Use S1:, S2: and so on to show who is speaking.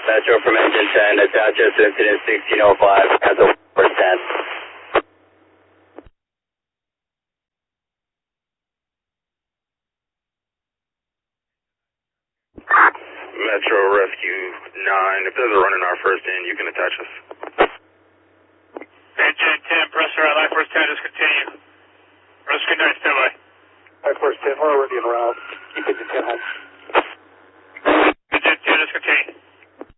S1: Metro from engine 10, attach us to incident 1605, at the 10.
S2: Metro Rescue 9, if there's a run in our first in, you can attach us.
S3: Engine 10, pressure on I-First 10, just continue. Rescue 9, standby.
S4: I-First 10, we're already en route. Keep engine 10 home.